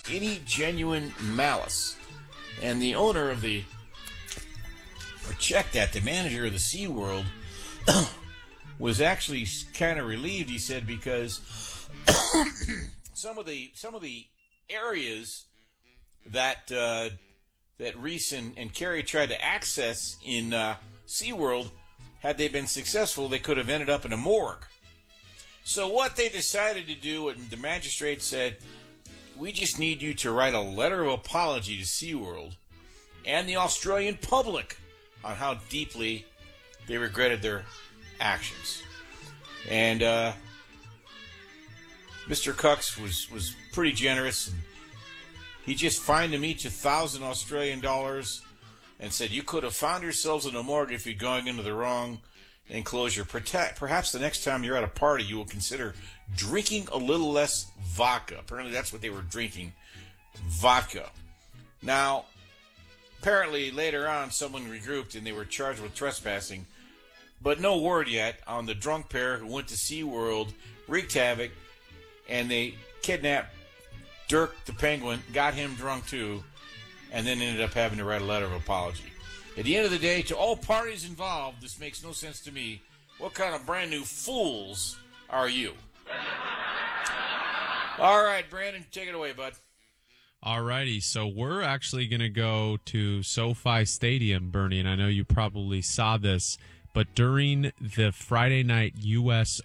any genuine malice. And the owner of the manager of the SeaWorld was actually kind of relieved, he said, because some of the areas that Reese and Carey tried to access in SeaWorld, had they been successful, they could have ended up in a morgue. So what they decided to do, and the magistrate said, we just need you to write a letter of apology to SeaWorld and the Australian public on how deeply they regretted their actions. And Mr. Cucks was pretty generous, and he just fined them each $1,000 Australian dollars and said, you could have found yourselves in a morgue if you're going into the wrong enclosure. Perhaps the next time you're at a party, you will consider drinking a little less vodka. Apparently that's what they were drinking, vodka. Now, apparently later on someone regrouped and they were charged with trespassing, but no word yet on the drunk pair who went to SeaWorld, wreaked havoc, and they kidnapped Dirk the penguin, got him drunk too, and then ended up having to write a letter of apology. At the end of the day, to all parties involved, this makes no sense to me. What kind of brand new fools are you? All right, Brandon, take it away, bud. All righty, so we're actually going to go to SoFi Stadium, Bernie, and I know you probably saw this, but during the Friday night U.S.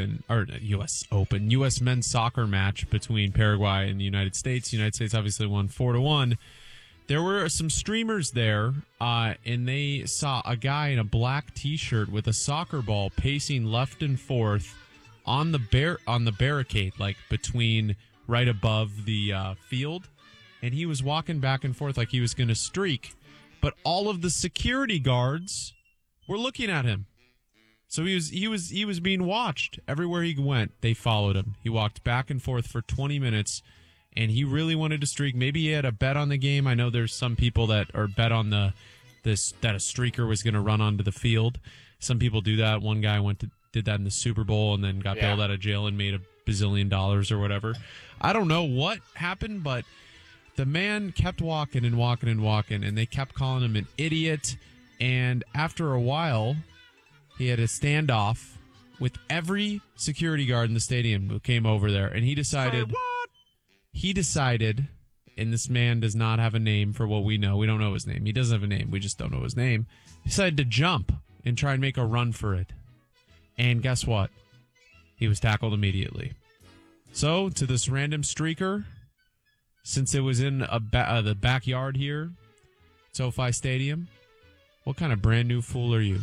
men's soccer match between Paraguay and the United States obviously won 4-1. There were some streamers there, and they saw a guy in a black T-shirt with a soccer ball pacing left and forth on the barricade, like between right above the field, and he was walking back and forth like he was going to streak, but all of the security guards were looking at him. So he was being watched everywhere he went. They followed him. He walked back and forth for 20 minutes. And he really wanted to streak. Maybe he had a bet on the game. I know there's some people that are bet on that a streaker was going to run onto the field. Some people do that. One guy did that in the Super Bowl and then got bailed out of jail and made $1 bazillion or whatever. I don't know what happened, but the man kept walking and walking and walking, and they kept calling him an idiot. And after a while, he had a standoff with every security guard in the stadium who came over there, and he decided. He decided, and this man does not have a name for what we know. We don't know his name. He doesn't have a name. We just don't know his name. He decided to jump and try and make a run for it. And guess what? He was tackled immediately. So, to this random streaker, since it was in the backyard here, SoFi Stadium, what kind of brand new fool are you?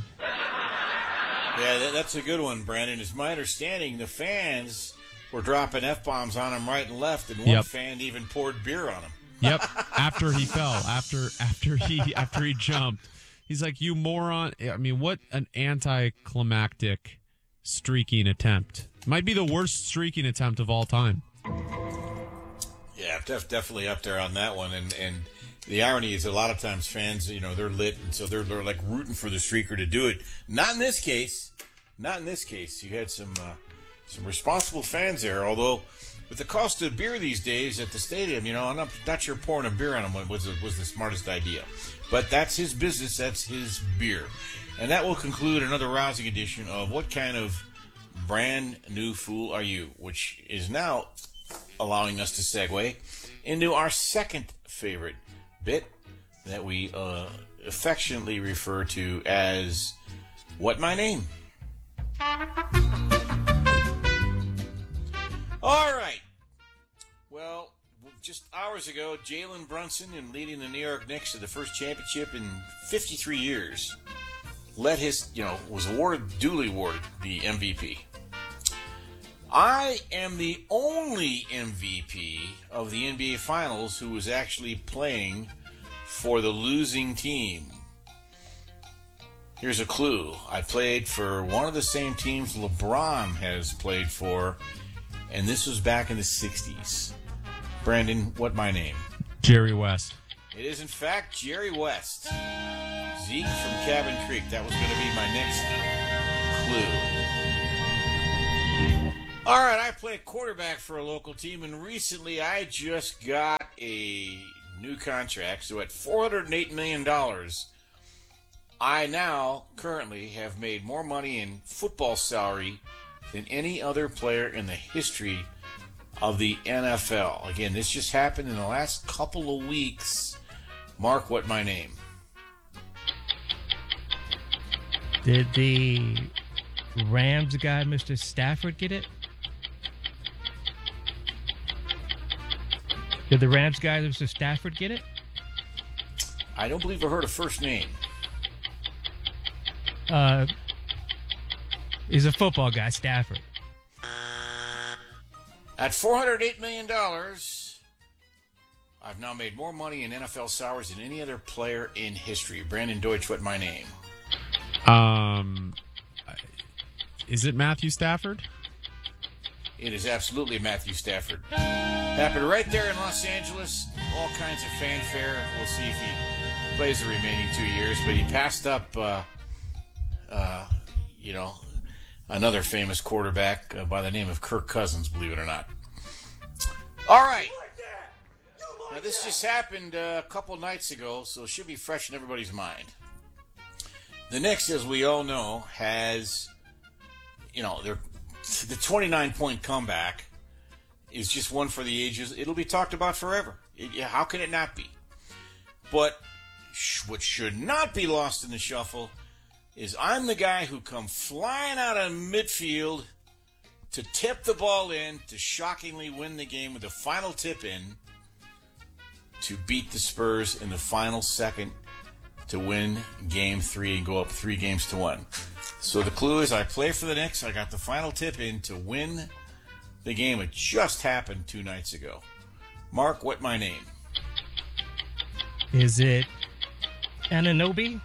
Yeah, that's a good one, Brandon. It's my understanding the fans were dropping F-bombs on him right and left, and one fan even poured beer on him. Yep, after he fell, after he jumped. He's like, you moron. I mean, what an anticlimactic streaking attempt. Might be the worst streaking attempt of all time. Yeah, definitely up there on that one. And the irony is a lot of times fans, they're lit, and so they're like rooting for the streaker to do it. Not in this case. You had some responsible fans there, although with the cost of beer these days at the stadium, I'm not sure pouring a beer on him was the smartest idea. But that's his business, that's his beer. And that will conclude another rousing edition of What Kind of Brand New Fool Are You?, which is now allowing us to segue into our second favorite bit that we affectionately refer to as What My Name? All right. Well, just hours ago, Jalen Brunson, in leading the New York Knicks to the first championship in 53 years, was duly awarded the MVP. I am the only MVP of the NBA Finals who was actually playing for the losing team. Here's a clue. I played for one of the same teams LeBron has played for, and this was back in the 60s. Brandon, what my name? Jerry West. It is, in fact, Jerry West. Zeke from Cabin Creek. That was going to be my next clue. All right, I played quarterback for a local team, and recently I just got a new contract. So at $408 million, I now currently have made more money in football salary than any other player in the history of the NFL. Again, this just happened in the last couple of weeks. Mark, what my name? Did the Rams guy, Mr. Stafford, get it? Did the Rams guy, Mr. Stafford, get it? I don't believe I heard a first name. He's a football guy, Stafford. At $408 million, I've now made more money in NFL salaries than any other player in history. Brandon Deutsch, what my name? Is it Matthew Stafford? It is absolutely Matthew Stafford. Happened right there in Los Angeles. All kinds of fanfare. We'll see if he plays the remaining 2 years. But he passed up, another famous quarterback by the name of Kirk Cousins, believe it or not. All right. Now, this just happened a couple nights ago, so it should be fresh in everybody's mind. The Knicks, as we all know, has, the 29-point comeback is just one for the ages. It'll be talked about forever. How can it not be? But what should not be lost in the shuffle is I'm the guy who come flying out of midfield to tip the ball in, to shockingly win the game with the final tip in, to beat the Spurs in the final second to win Game 3 and go up 3-1. So the clue is I play for the Knicks. I got the final tip in to win the game. It just happened 2 nights ago. Mark, what my name? Is it Anunoby?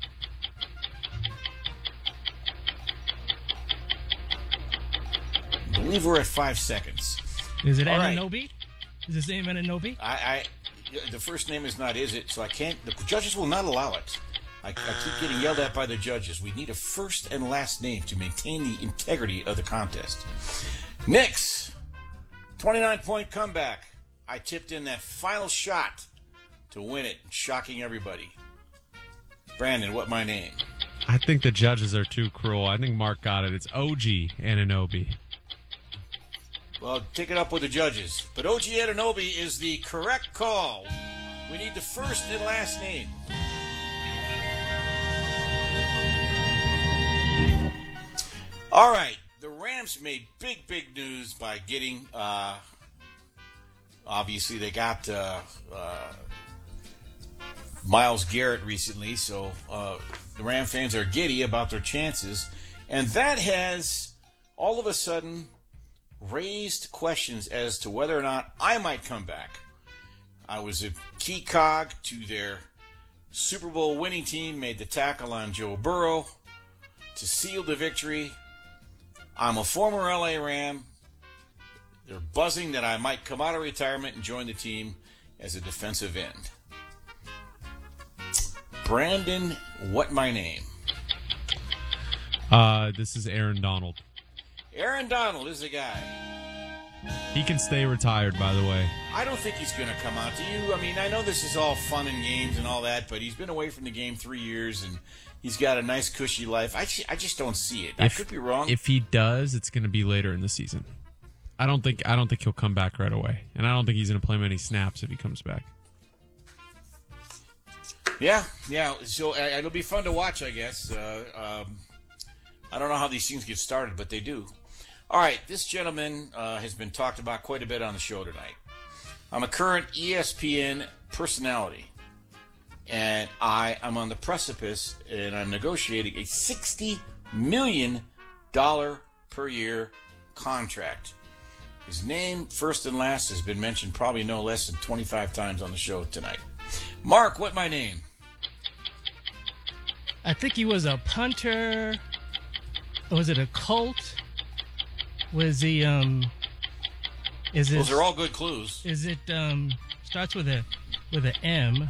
I believe we're at 5 seconds. Is it All Anunoby? Right. Is his name Anunoby? The first name is not, is it? So I can't. The judges will not allow it. I keep getting yelled at by the judges. We need a first and last name to maintain the integrity of the contest. Knicks, 29-point comeback. I tipped in that final shot to win it, shocking everybody. Brandon, what my name? I think the judges are too cruel. I think Mark got it. It's OG Anunoby. Well, take it up with the judges. But OG Anunoby is the correct call. We need the first and last name. All right. The Rams made big news by getting, obviously they got Myles Garrett recently, so the Ram fans are giddy about their chances. And that has, all of a sudden, raised questions as to whether or not I might come back. I was a key cog to their Super Bowl winning team, made the tackle on Joe Burrow to seal the victory. I'm a former LA Ram. They're buzzing that I might come out of retirement and join the team as a defensive end. Brandon, what my name? This is Aaron Donald. Aaron Donald is the guy. He can stay retired, by the way. I don't think he's going to come out. Do you? I mean, I know this is all fun and games and all that, but he's been away from the game 3 years, and he's got a nice, cushy life. I just don't see it. I could be wrong. If he does, it's going to be later in the season. I don't think he'll come back right away, and I don't think he's going to play many snaps if he comes back. Yeah. So it'll be fun to watch, I guess. I don't know how these things get started, but they do. All right, this gentleman has been talked about quite a bit on the show tonight. I'm a current ESPN personality, and I am on the precipice, and I'm negotiating a $60 million per year contract. His name, first and last, has been mentioned probably no less than 25 times on the show tonight. Mark, what my name? I think he was a punter. Was it a Colt? Was he is it? Those are all good clues. Is it starts with a M?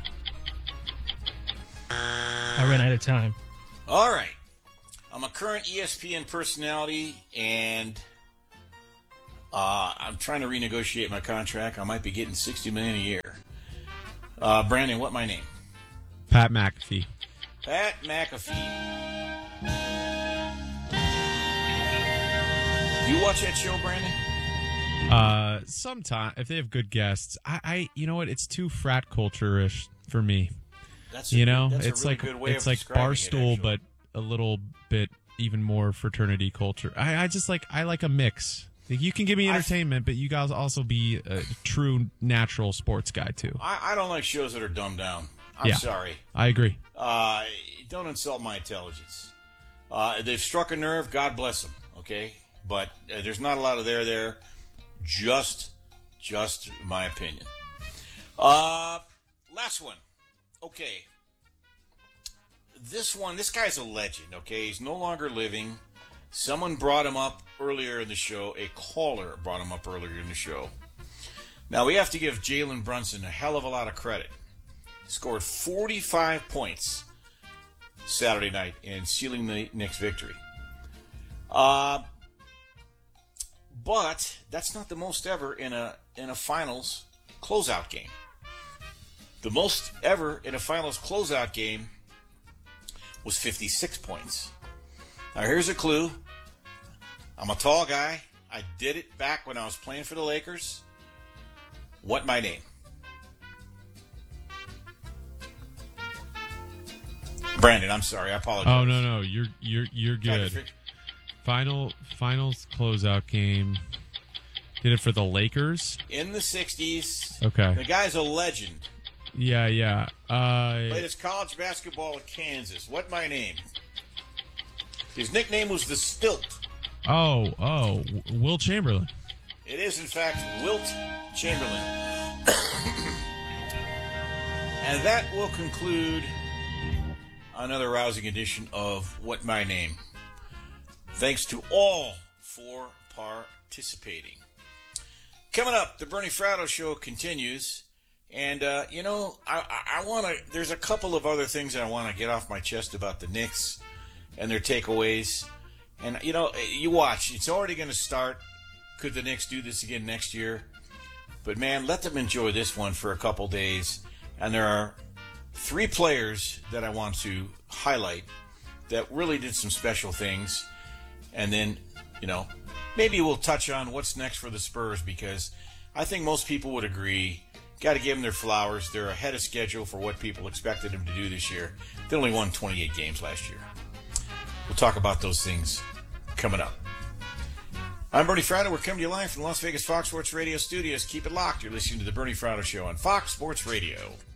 I ran out of time. All right. I'm a current ESPN personality, and I'm trying to renegotiate my contract. I might be getting $60 million a year. Brandon, what my name? Pat McAfee. Pat McAfee. You watch that show, Brandon? Sometime if they have good guests. I you know what? It's too frat culture-ish for me. That's it's a really like good way it's of like describing Barstool, it, but a little bit even more fraternity culture. I just like a mix. Like, you can give me entertainment, but you guys also be a true natural sports guy too. I don't like shows that are dumbed down. I'm sorry. I agree. Don't insult my intelligence. They've struck a nerve. God bless them. Okay, but there's not a lot of there. Just my opinion. Last one. Okay. This guy's a legend, okay? He's no longer living. Someone brought him up earlier in the show. A caller brought him up earlier in the show. Now, we have to give Jalen Brunson a hell of a lot of credit. He scored 45 points Saturday night in sealing the Knicks' victory. But that's not the most ever in a finals closeout game. The most ever in a finals closeout game was 56 points. Now here's a clue. I'm a tall guy. I did it back when I was playing for the Lakers. What my name? Brandon, I'm sorry. I apologize. Oh no, you're good. Finals closeout game. Did it for the Lakers in the 60s. Okay. The guy's a legend. Yeah. Played his college basketball at Kansas. What my name? His nickname was the Stilt. Oh, Wilt Chamberlain. It is, in fact, Wilt Chamberlain. And that will conclude another rousing edition of What My Name. Thanks to all for participating. Coming up, the Bernie Fratto Show continues. And, I want to, there's a couple of other things I want to get off my chest about the Knicks and their takeaways. And, you watch, it's already going to start. Could the Knicks do this again next year? But, man, let them enjoy this one for a couple days. And there are 3 players that I want to highlight that really did some special things. And then, maybe we'll touch on what's next for the Spurs, because I think most people would agree, got to give them their flowers. They're ahead of schedule for what people expected them to do this year. They only won 28 games last year. We'll talk about those things coming up. I'm Bernie Fratto. We're coming to you live from the Las Vegas Fox Sports Radio studios. Keep it locked. You're listening to the Bernie Fratto Show on Fox Sports Radio.